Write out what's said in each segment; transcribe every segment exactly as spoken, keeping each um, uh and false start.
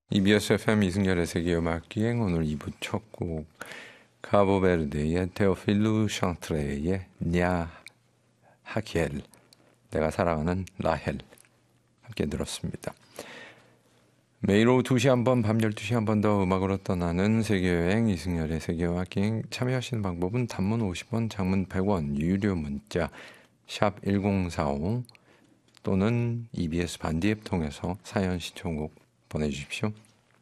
이비에스 에프엠 이승열의 세계음악기행 오늘 이 부 첫 곡 카보베르데의 테오필루 샹트레의 냐 하겔, 내가 사랑하는 라헬 함께 들었습니다. 매일 오후 두 시 한 번, 밤 열두 시 한 번 더 음악으로 떠나는 세계여행 이승열의 세계음악기행. 참여하시는 방법은 단문 오십 원, 장문 백 원, 유료 문자 샵 일공사오 또는 이비에스 반디 앱 통해서 사연 신청곡 보내주십시오.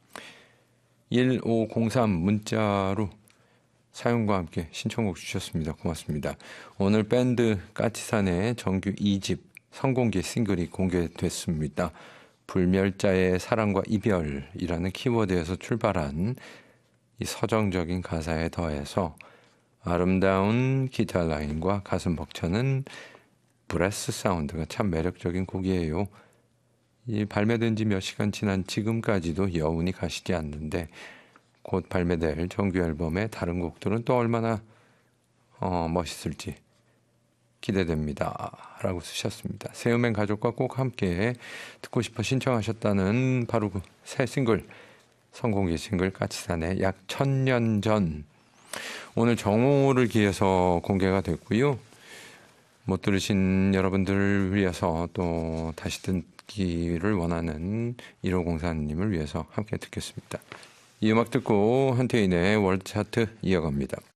일오공삼 문자로 사연과 함께 신청곡 주셨습니다. 고맙습니다. 오늘 밴드 까치산의 정규 이 집 성공기 싱글이 공개됐습니다. 불멸자의 사랑과 이별이라는 키워드에서 출발한 이 서정적인 가사에 더해서 아름다운 기타 라인과 가슴 벅차는 브레스 사운드가 참 매력적인 곡이에요. 이 발매된 지 몇 시간 지난 지금까지도 여운이 가시지 않는데 곧 발매될 정규 앨범의 다른 곡들은 또 얼마나 어, 멋있을지 기대됩니다. 라고 쓰셨습니다. 새음행 가족과 꼭 함께 듣고 싶어 신청하셨다는 바로 그 새 싱글, 성공기 싱글 까치산의 약 천년 전, 오늘 정오를 기해서 공개가 됐고요. 못 들으신 여러분들을 위해서 또 다시 듣기를 원하는 일오공사님을 위해서 함께 듣겠습니다. 이 음악 듣고 한태인의 월드 차트 이어갑니다.